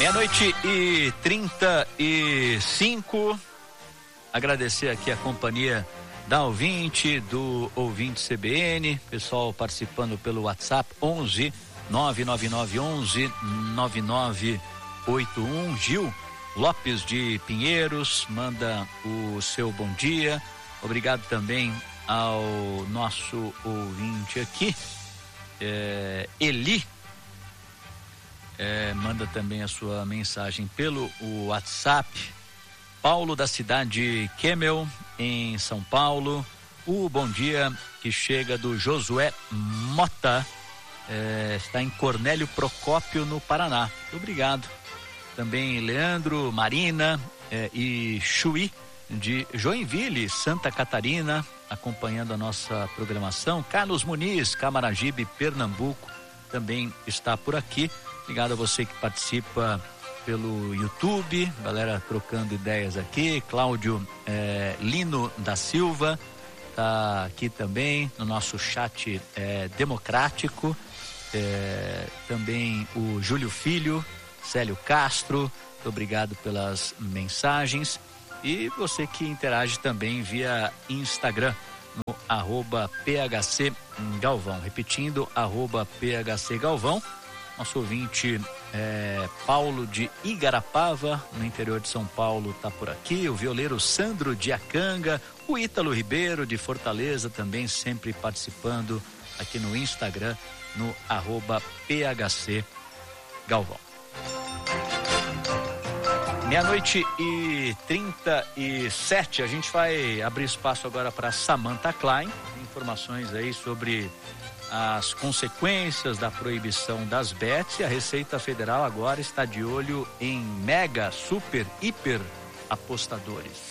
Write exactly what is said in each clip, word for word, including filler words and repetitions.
Meia-noite e trinta e cinco. Agradecer aqui a companhia da ouvinte, do ouvinte C B N, pessoal participando pelo WhatsApp onze nove nove nove onze nove nove oito um. Gil Lopes de Pinheiros manda o seu bom dia. Obrigado também ao nosso ouvinte aqui, é, Eli. É, manda também a sua mensagem pelo WhatsApp. Paulo da cidade Kemel, em São Paulo. O bom dia que chega do Josué Mota, é, está em Cornélio Procópio, no Paraná. Muito obrigado. Também Leandro, Marina é, e Chuí de Joinville, Santa Catarina, acompanhando a nossa programação. Carlos Muniz, Camaragibe, Pernambuco, também está por aqui. Obrigado a você que participa pelo YouTube, galera trocando ideias aqui. Cláudio é, Lino da Silva está aqui também no nosso chat é, democrático. É, também o Júlio Filho, Célio Castro, muito obrigado pelas mensagens. E você que interage também via Instagram, no arroba P H C Galvão. Repetindo, arroba P H C Galvão. Nosso ouvinte é, Paulo de Igarapava, no interior de São Paulo, está por aqui. O violeiro Sandro de Acanga, o Ítalo Ribeiro de Fortaleza, também sempre participando aqui no Instagram, no arroba P H C Galvão. Meia-noite e trinta e sete, a gente vai abrir espaço agora para Samantha Klein. Informações aí sobre as consequências da proibição das bets. E a Receita Federal agora está de olho em mega, super, hiper apostadores.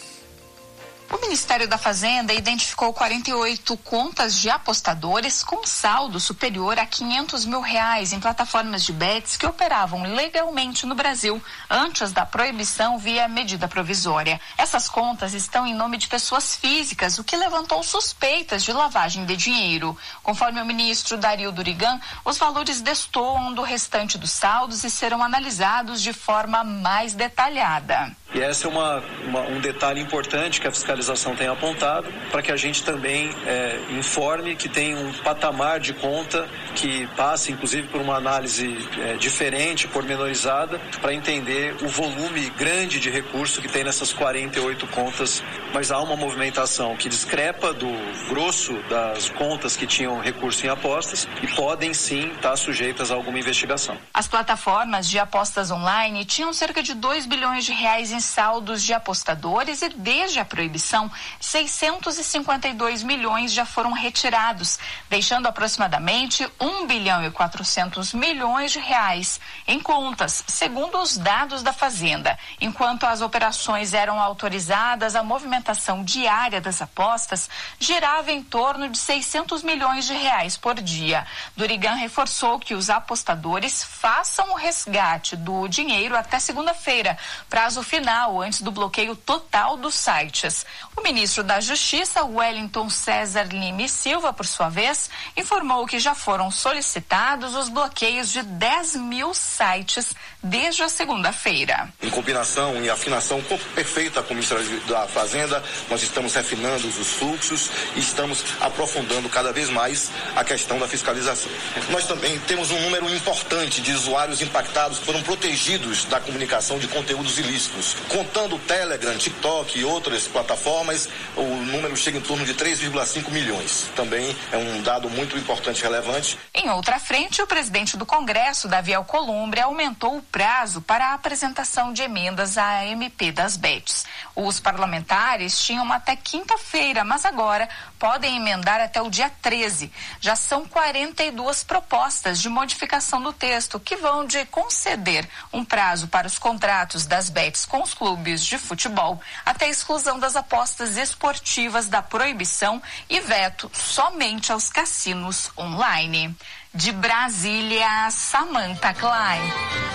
O Ministério da Fazenda identificou quarenta e oito contas de apostadores com saldo superior a quinhentos mil reais em plataformas de bets que operavam legalmente no Brasil antes da proibição via medida provisória. Essas contas estão em nome de pessoas físicas, o que levantou suspeitas de lavagem de dinheiro. Conforme o ministro Dario Durigan, os valores destoam do restante dos saldos e serão analisados de forma mais detalhada. E esse é uma, uma, um detalhe importante que a fiscalização tem apontado, para que a gente também é, informe que tem um patamar de conta que passa, inclusive, por uma análise é, diferente, pormenorizada, para entender o volume grande de recurso que tem nessas quarenta e oito contas. Mas há uma movimentação que discrepa do grosso das contas que tinham recurso em apostas e podem, sim, estar sujeitas a alguma investigação. As plataformas de apostas online tinham cerca de dois bilhões de reais em saldos de apostadores e, desde a proibição, seiscentos e cinquenta e dois milhões já foram retirados, deixando aproximadamente um bilhão e quatrocentos milhões de reais em contas, segundo os dados da Fazenda. Enquanto as operações eram autorizadas, a movimentação diária das apostas girava em torno de seiscentos milhões de reais por dia. Durigan reforçou que os apostadores façam o resgate do dinheiro até segunda-feira, prazo final antes do bloqueio total dos sites. O ministro da Justiça, Wellington César Lima e Silva, por sua vez, informou que já foram solicitados os bloqueios de dez mil sites desde a segunda-feira. Em combinação e afinação perfeita com o Ministério da Fazenda, nós estamos refinando os fluxos e estamos aprofundando cada vez mais a questão da fiscalização. Nós também temos um número importante de usuários impactados que foram protegidos da comunicação de conteúdos ilícitos. Contando o Telegram, TikTok e outras plataformas, o número chega em torno de três vírgula cinco milhões. Também é um dado muito importante e relevante. Em outra frente, o presidente do Congresso, Davi Alcolumbre, aumentou o prazo para a apresentação de emendas à M P das bets. Os parlamentares tinham até quinta-feira, mas agora podem emendar até o dia treze. Já são quarenta e duas propostas de modificação do texto que vão de conceder um prazo para os contratos das bets com os clubes de futebol até a exclusão das apostas esportivas da proibição e veto somente aos cassinos online. De Brasília, Samantha Klein.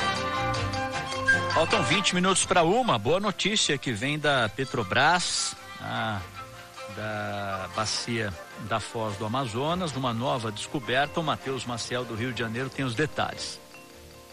Faltam vinte minutos para uma. Boa notícia que vem da Petrobras, a, da bacia da Foz do Amazonas, numa nova descoberta. O Matheus Maciel, do Rio de Janeiro, tem os detalhes.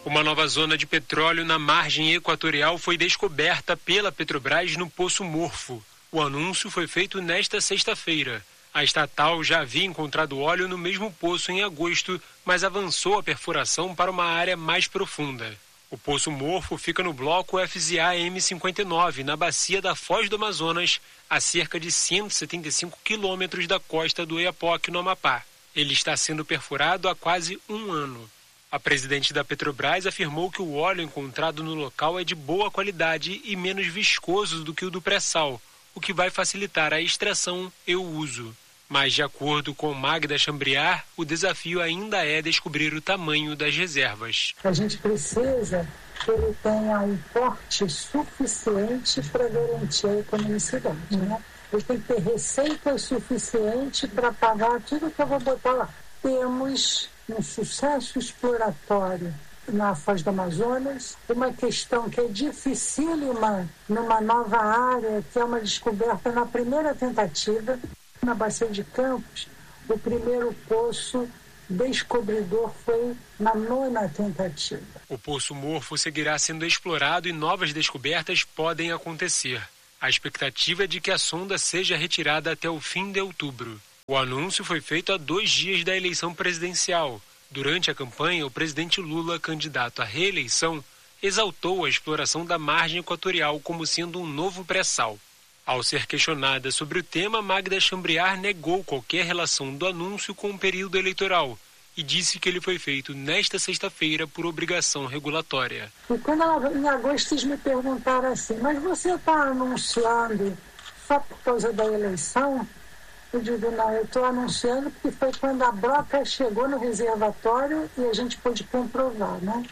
Uma nova zona de petróleo na margem equatorial foi descoberta pela Petrobras no Poço Morfo. O anúncio foi feito nesta sexta-feira. A estatal já havia encontrado óleo no mesmo poço em agosto, mas avançou a perfuração para uma área mais profunda. O Poço Morfo fica no bloco F Z A M cinquenta e nove, na bacia da Foz do Amazonas, a cerca de cento e setenta e cinco quilômetros da costa do Oiapoque, no Amapá. Ele está sendo perfurado há quase um ano. A presidente da Petrobras afirmou que o óleo encontrado no local é de boa qualidade e menos viscoso do que o do pré-sal, o que vai facilitar a extração e o uso. Mas, de acordo com Magda Chambriard, o desafio ainda é descobrir o tamanho das reservas. A gente precisa que ele tenha um porte suficiente para garantir a economicidade, né? Ele tem que ter receita suficiente para pagar tudo que eu vou botar lá. Temos um sucesso exploratório na Foz do Amazonas, uma questão que é dificílima numa nova área, que é uma descoberta na primeira tentativa. Na Bacia de Campos, o primeiro poço descobridor foi na nona tentativa. O Poço Morfo seguirá sendo explorado e novas descobertas podem acontecer. A expectativa é de que a sonda seja retirada até o fim de outubro. O anúncio foi feito a dois dias da eleição presidencial. Durante a campanha, o presidente Lula, candidato à reeleição, exaltou a exploração da margem equatorial como sendo um novo pré-sal. Ao ser questionada sobre o tema, Magda Chambriard negou qualquer relação do anúncio com o período eleitoral e disse que ele foi feito nesta sexta-feira por obrigação regulatória. E quando ela, em agosto eles me perguntaram assim, mas você está anunciando só por causa da eleição? Eu digo, não, eu estou anunciando porque foi quando a broca chegou no reservatório e a gente pôde comprovar, né?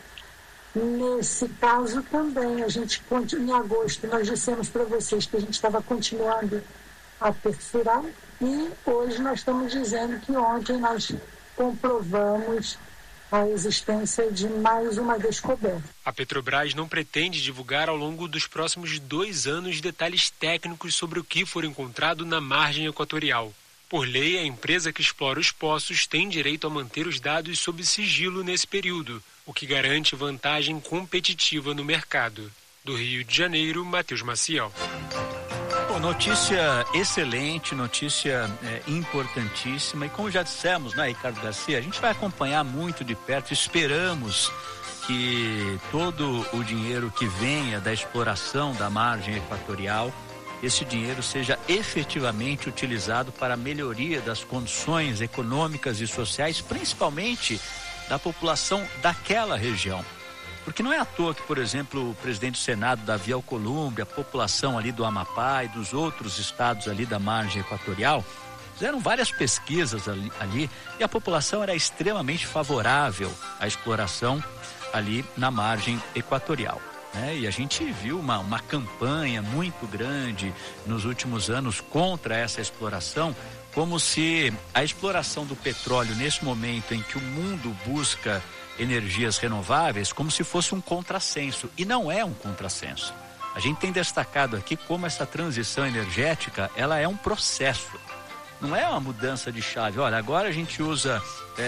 Nesse caso também, a gente, em agosto, nós dissemos para vocês que a gente estava continuando a perfurar e hoje nós estamos dizendo que ontem nós comprovamos a existência de mais uma descoberta. A Petrobras não pretende divulgar ao longo dos próximos dois anos detalhes técnicos sobre o que for encontrado na margem equatorial. Por lei, a empresa que explora os poços tem direito a manter os dados sob sigilo nesse período, o que garante vantagem competitiva no mercado. Do Rio de Janeiro, Matheus Maciel. Bom, notícia excelente, notícia é, importantíssima. E como já dissemos, né, Ricardo Garcia, a gente vai acompanhar muito de perto, esperamos que todo o dinheiro que venha da exploração da margem equatorial, esse dinheiro seja efetivamente utilizado para a melhoria das condições econômicas e sociais, principalmente da população daquela região. Porque não é à toa que, por exemplo, o presidente do Senado, Davi Alcolumbre, a população ali do Amapá e dos outros estados ali da margem equatorial, fizeram várias pesquisas ali, ali e a população era extremamente favorável à exploração ali na margem equatorial. Né? E a gente viu uma, uma campanha muito grande nos últimos anos contra essa exploração, como se a exploração do petróleo nesse momento em que o mundo busca energias renováveis, como se fosse um contrassenso. E não é um contrassenso. A gente tem destacado aqui como essa transição energética, ela é um processo. Não é uma mudança de chave. Olha, agora a gente usa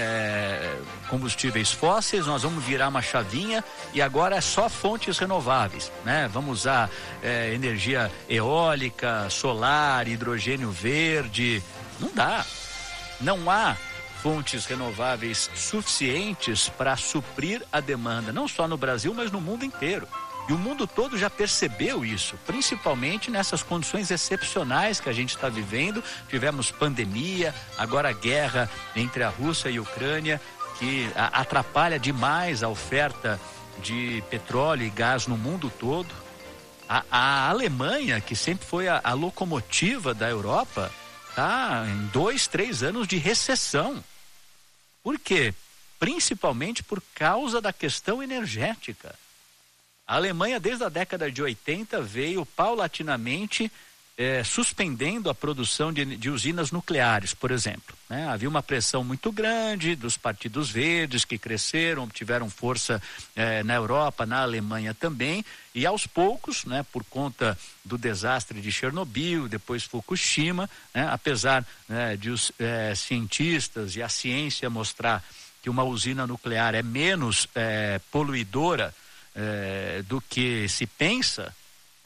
é, combustíveis fósseis, nós vamos virar uma chavinha e agora é só fontes renováveis, né? Vamos usar é, energia eólica, solar, hidrogênio verde. Não dá. Não há fontes renováveis suficientes para suprir a demanda, não só no Brasil, mas no mundo inteiro. E o mundo todo já percebeu isso, principalmente nessas condições excepcionais que a gente está vivendo. Tivemos pandemia, agora guerra entre a Rússia e a Ucrânia, que atrapalha demais a oferta de petróleo e gás no mundo todo. A, a Alemanha, que sempre foi a, a locomotiva da Europa, está em dois, três anos de recessão. Por quê? Principalmente por causa da questão energética. A Alemanha, desde a década de oitenta, veio paulatinamente eh, suspendendo a produção de, de usinas nucleares, por exemplo. Né? Havia uma pressão muito grande dos partidos verdes que cresceram, tiveram força eh, na Europa, na Alemanha também, e aos poucos, né, por conta do desastre de Chernobyl, depois Fukushima, né, apesar né, de os eh, cientistas e a ciência mostrar que uma usina nuclear é menos é, poluidora é, do que se pensa,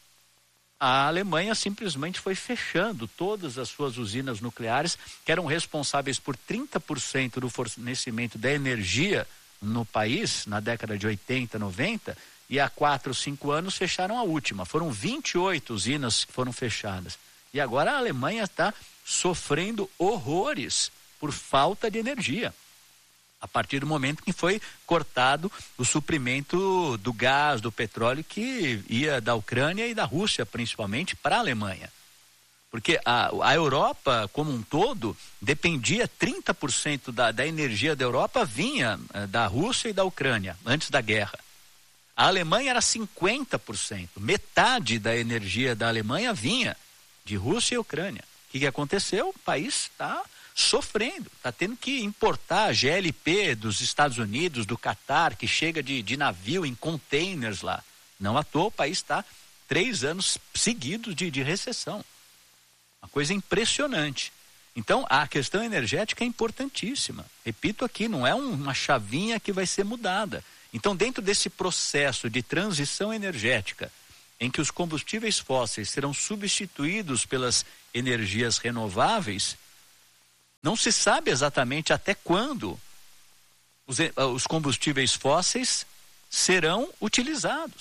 a Alemanha simplesmente foi fechando todas as suas usinas nucleares, que eram responsáveis por trinta por cento do fornecimento da energia no país, na década de oitenta, noventa, e há quatro, cinco anos fecharam a última. Foram vinte e oito usinas que foram fechadas. E agora a Alemanha está sofrendo horrores por falta de energia, a partir do momento que foi cortado o suprimento do gás, do petróleo que ia da Ucrânia e da Rússia, principalmente, para a Alemanha. Porque a, a Europa, como um todo, dependia, trinta por cento da, da energia da Europa vinha eh, da Rússia e da Ucrânia, antes da guerra. A Alemanha era cinquenta por cento, metade da energia da Alemanha vinha de Rússia e Ucrânia. O que, que aconteceu? O país está sofrendo, está tendo que importar G L P dos Estados Unidos, do Catar, que chega de, de navio em containers lá. Não à toa o país está três anos seguidos de, de recessão. Uma coisa impressionante. Então a questão energética é importantíssima. Repito aqui, não é um, uma chavinha que vai ser mudada. Então, dentro desse processo de transição energética, em que os combustíveis fósseis serão substituídos pelas energias renováveis, não se sabe exatamente até quando os, os combustíveis fósseis serão utilizados.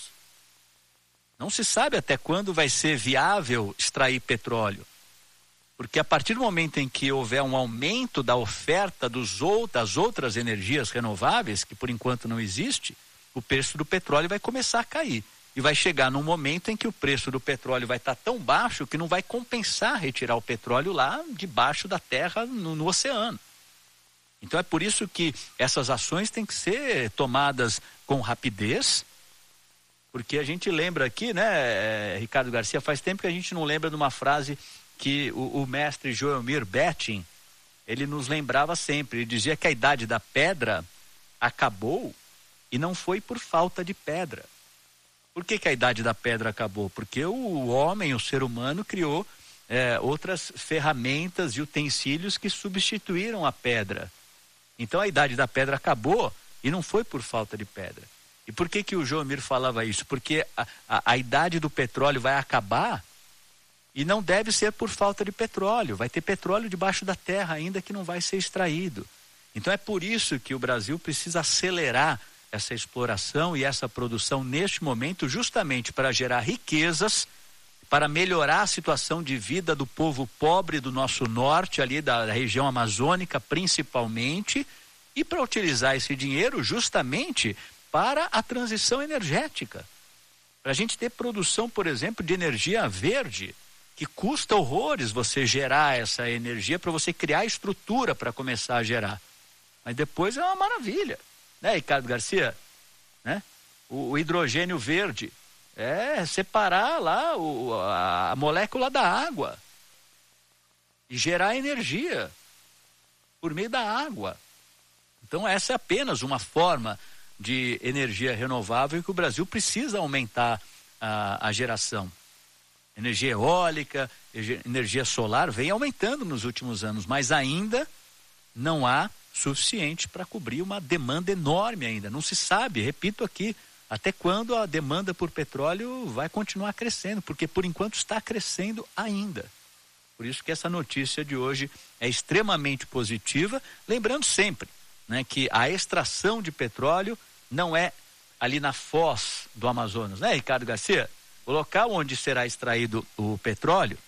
Não se sabe até quando vai ser viável extrair petróleo. Porque a partir do momento em que houver um aumento da oferta dos ou, das outras energias renováveis, que por enquanto não existe, o preço do petróleo vai começar a cair. E vai chegar num momento em que o preço do petróleo vai estar tão baixo que não vai compensar retirar o petróleo lá debaixo da terra, no, no oceano. Então é por isso que essas ações têm que ser tomadas com rapidez, porque a gente lembra aqui, né, Ricardo Garcia, faz tempo que a gente não lembra de uma frase que o, o mestre Joelmir Betting, ele nos lembrava sempre. Ele dizia que a idade da pedra acabou e não foi por falta de pedra. Por que que a idade da pedra acabou? Porque o homem, o ser humano, criou é, outras ferramentas e utensílios que substituíram a pedra. Então a idade da pedra acabou e não foi por falta de pedra. E por que que o Joelmir falava isso? Porque a, a, a idade do petróleo vai acabar e não deve ser por falta de petróleo. Vai ter petróleo debaixo da terra ainda que não vai ser extraído. Então é por isso que o Brasil precisa acelerar essa exploração e essa produção neste momento, justamente para gerar riquezas, para melhorar a situação de vida do povo pobre do nosso norte, ali da, da região amazônica principalmente, e para utilizar esse dinheiro justamente para a transição energética. Para a gente ter produção, por exemplo, de energia verde, que custa horrores você gerar essa energia para você criar estrutura para começar a gerar. Mas depois é uma maravilha. Né, Ricardo Garcia? Né? O, o hidrogênio verde é separar lá o, a, a molécula da água e gerar energia por meio da água. Então essa é apenas uma forma de energia renovável que o Brasil precisa aumentar a, a geração. Energia eólica, energia solar vem aumentando nos últimos anos, mas ainda não há suficiente para cobrir uma demanda enorme ainda. Não se sabe, repito aqui, até quando a demanda por petróleo vai continuar crescendo, porque por enquanto está crescendo ainda. Por isso que essa notícia de hoje é extremamente positiva, lembrando sempre, né, que a extração de petróleo não é ali na foz do Amazonas, né, Ricardo Garcia? O local onde será extraído o petróleo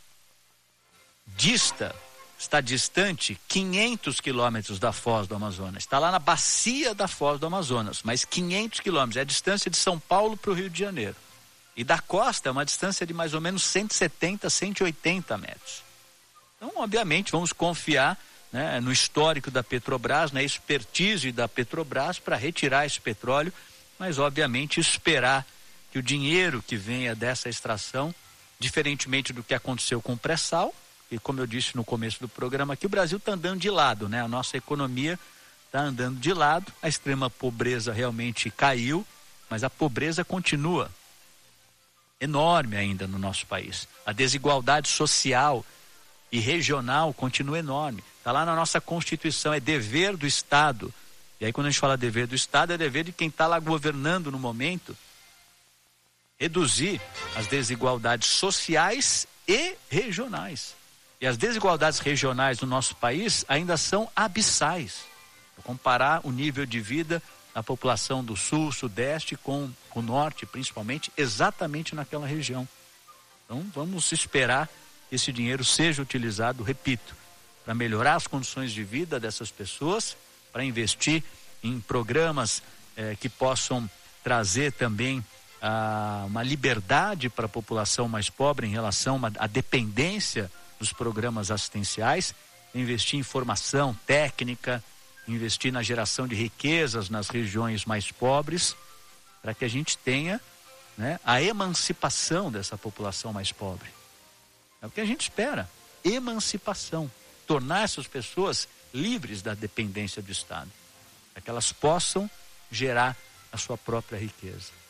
dista está distante quinhentos quilômetros da foz do Amazonas. Está lá na bacia da foz do Amazonas, mas quinhentos quilômetros. É a distância de São Paulo para o Rio de Janeiro. E da costa é uma distância de mais ou menos cento e setenta, cento e oitenta metros. Então, obviamente, vamos confiar, né, no histórico da Petrobras, na expertise da Petrobras para retirar esse petróleo, mas, obviamente, esperar que o dinheiro que venha dessa extração, diferentemente do que aconteceu com o pré-sal, e como eu disse no começo do programa aqui, o Brasil está andando de lado, né? A nossa economia está andando de lado, a extrema pobreza realmente caiu, mas a pobreza continua enorme ainda no nosso país. A desigualdade social e regional continua enorme. Está lá na nossa Constituição, é dever do Estado E aí quando a gente fala dever do Estado, é dever de quem está lá governando no momento, reduzir as desigualdades sociais e regionais. E as desigualdades regionais do nosso país ainda são abissais. Vou comparar o nível de vida da população do sul, sudeste com o norte, principalmente, exatamente naquela região. Então vamos esperar que esse dinheiro seja utilizado, repito, para melhorar as condições de vida dessas pessoas, para investir em programas eh, que possam trazer também ah, uma liberdade para a população mais pobre em relação à dependência dos programas assistenciais, investir em formação técnica, investir na geração de riquezas nas regiões mais pobres, para que a gente tenha, né, a emancipação dessa população mais pobre. É o que a gente espera, emancipação, tornar essas pessoas livres da dependência do Estado, para que elas possam gerar a sua própria riqueza.